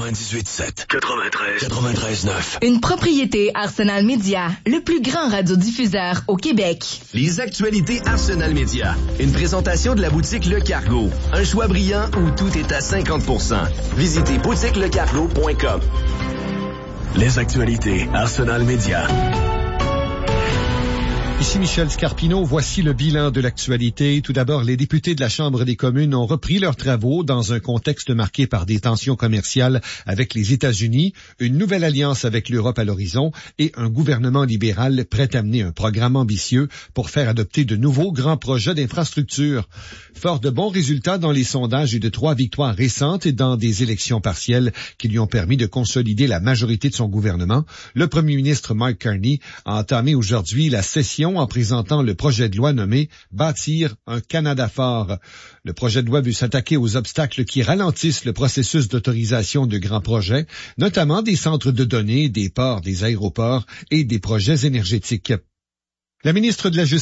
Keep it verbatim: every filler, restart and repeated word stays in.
quatre-vingt-dix-huit sept, quatre-vingt-treize, quatre-vingt-treize neuf. Une propriété Arsenal Média, le plus grand radiodiffuseur au Québec. Les actualités Arsenal Média. Une présentation de la boutique Le Cargo. Un choix brillant où tout est à cinquante pour cent. Visitez boutique le cargo point com. Les actualités Arsenal Média. Ici Michel Scarpino, voici le bilan de l'actualité. Tout d'abord, les députés de la Chambre des communes ont repris leurs travaux dans un contexte marqué par des tensions commerciales avec les États-Unis, une nouvelle alliance avec l'Europe à l'horizon et un gouvernement libéral prêt à mener un programme ambitieux pour faire adopter de nouveaux grands projets d'infrastructure. Fort de bons résultats dans les sondages et de trois victoires récentes et dans des élections partielles qui lui ont permis de consolider la majorité de son gouvernement, le premier ministre Mark Carney a entamé aujourd'hui la session en présentant le projet de loi nommé « Bâtir un Canada fort ». Le projet de loi veut s'attaquer aux obstacles qui ralentissent le processus d'autorisation de grands projets, notamment des centres de données, des ports, des aéroports et des projets énergétiques. La ministre de la Justice